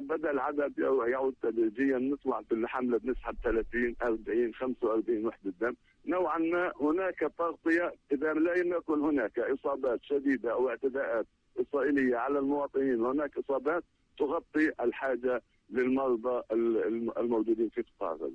بدأ العدد يعود تدريجيا، نطلع في الحملة بنسحب 30 40 45 وحدة دم نوعا ما. هناك تغطية إذا لم يكن هناك إصابات شديدة أو اعتداءات إسرائيلية على المواطنين، هناك إصابات تغطي الحاجة للمرضى الموجودين في قطاع غزة.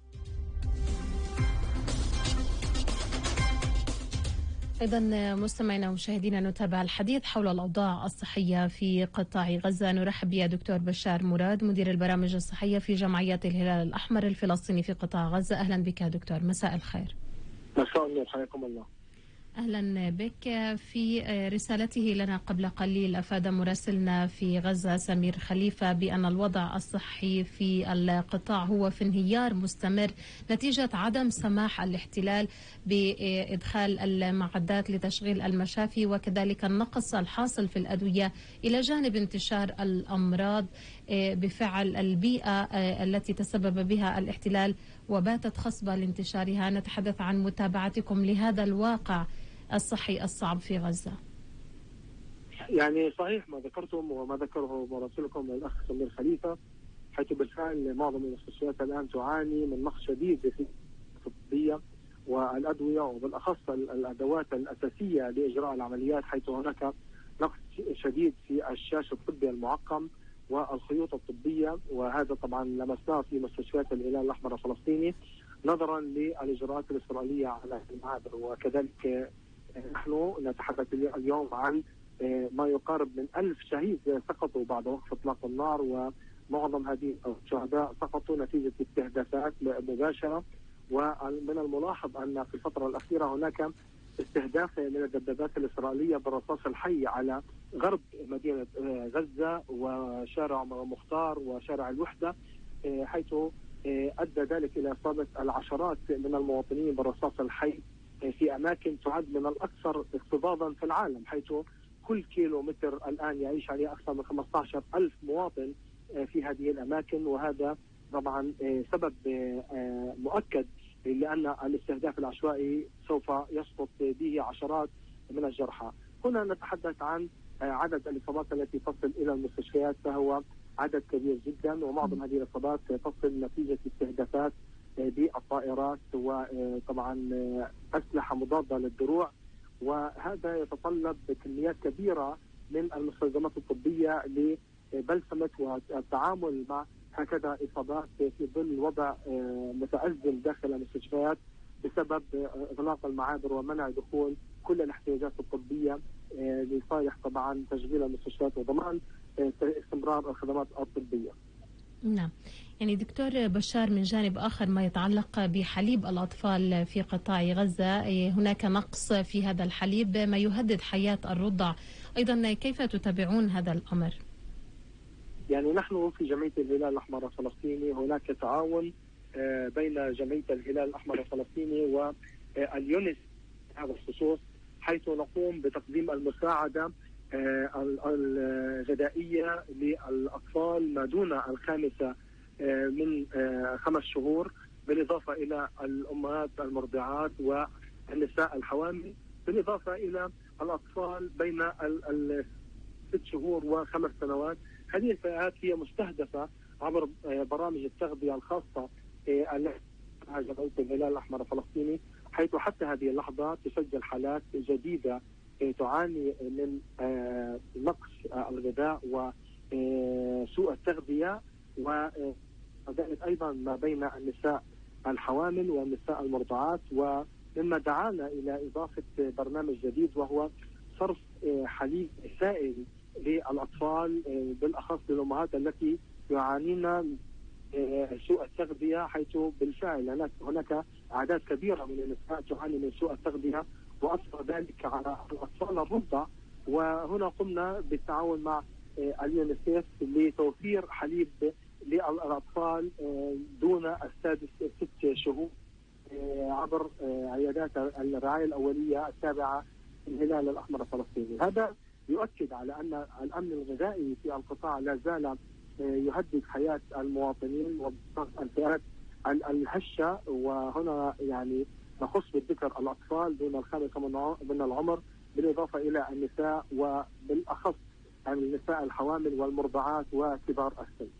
أيضا مستمعينا ومشاهدينا نتابع الحديث حول الأوضاع الصحية في قطاع غزة. نرحب بيا دكتور بشار مراد، مدير البرامج الصحية في جمعية الهلال الأحمر الفلسطيني في قطاع غزة. أهلا بك دكتور، مساء الخير. مساء النور، حياكم الله. أهلا بك. في رسالته لنا قبل قليل أفاد مراسلنا في غزة سمير خليفة بأن الوضع الصحي في القطاع هو في انهيار مستمر نتيجة عدم سماح الاحتلال بإدخال المعدات لتشغيل المشافي، وكذلك النقص الحاصل في الأدوية، إلى جانب انتشار الأمراض بفعل البيئة التي تسبب بها الاحتلال وباتت خصبة لانتشارها. نتحدث عن متابعتكم لهذا الواقع الصحي الصعب في غزة. يعني صحيح ما ذكرتم وما ذكره مراسلكم الأخ سمير خليفة، حيث بالفعل معظم المستشفيات الآن تعاني من نقص شديد في الطبية والأدوية، وبالأخص الأدوات الأساسية لإجراء العمليات، حيث هناك نقص شديد في الشاش الطبي المعقم والخيوط الطبية، وهذا طبعا لمسناه في مستشفيات الهلال الأحمر الفلسطيني نظرا للإجراءات الإسرائيلية على المعابر. وكذلك نحن نتحدث اليوم عن ما يقارب من 1000 شهيد سقطوا بعد وقف إطلاق النار، ومعظم هذه الشهداء سقطوا نتيجة استهدافات مباشرة. ومن الملاحظ أن في الفترة الأخيرة هناك استهداف من الدبابات الإسرائيلية بالرصاص الحي على غرب مدينة غزة وشارع مختار وشارع الوحدة، حيث أدى ذلك إلى إصابة العشرات من المواطنين بالرصاص الحي في أماكن تعد من الأكثر اكتظاظا في العالم، حيث كل كيلو متر الآن يعيش عليه أكثر من 15,000 مواطن في هذه الأماكن. وهذا طبعا سبب مؤكد، لأن الاستهداف العشوائي سوف يسقط به عشرات من الجرحى. هنا نتحدث عن عدد الإصابات التي تصل إلى المستشفيات، فهو عدد كبير جدا، ومعظم هذه الإصابات تصل نتيجة استهدافات بالطائرات وطبعا أسلحة مضادة للدروع، وهذا يتطلب كميات كبيرة من المستلزمات الطبية لبلسمة والتعامل مع هكذا إصابات في ظل وضع متأزم داخل المستشفيات بسبب إغلاق المعابر ومنع دخول كل الاحتياجات الطبية لصالح طبعا تشغيل المستشفيات وضمان استمرار الخدمات الطبية. نعم، يعني دكتور بشار، من جانب آخر ما يتعلق بحليب الأطفال في قطاع غزة، هناك نقص في هذا الحليب ما يهدد حياة الرضع، أيضا كيف تتابعون هذا الأمر؟ يعني نحن في جمعية الهلال الأحمر الفلسطيني هناك تعاون بين جمعية الهلال الأحمر الفلسطيني واليونس هذا الخصوص، حيث نقوم بتقديم المساعدة الغذائية للأطفال ما دون الخامسة من 5 شهور، بالإضافة إلى الأمهات المرضعات والنساء الحوامل، بالإضافة إلى الأطفال بين 6 شهور و5 سنوات. هذه الفئات هي مستهدفة عبر برامج التغذية الخاصة التي جمعية الهلال الأحمر الفلسطيني، حيث حتى هذه اللحظة تسجل حالات جديدة تعاني من نقص الغذاء وسوء التغذية، وذلك أيضا ما بين النساء الحوامل والنساء المرضعات، ومما دعانا إلى إضافة برنامج جديد وهو صرف حليب سائل للأطفال، بالأخص للأمهات التي يعانين سوء التغذية، حيث بالفعل هناك أعداد كبيرة من النساء تعاني من سوء التغذية وأثر ذلك على الأطفال الرضع. وهنا قمنا بالتعاون مع اليونيسيف لتوفير حليب للأطفال دون السادس 6 شهور عبر عيادات الرعاية الأولية التابعة للهلال الأحمر الفلسطيني. هذا يؤكد على أن الأمن الغذائي في القطاع لا زال يهدد حياة المواطنين والفئات الهشة، وهنا يعني نخص بالذكر الأطفال دون الخامسة من العمر، بالإضافة إلى النساء وبالأخص النساء الحوامل والمرضعات وكبار السن.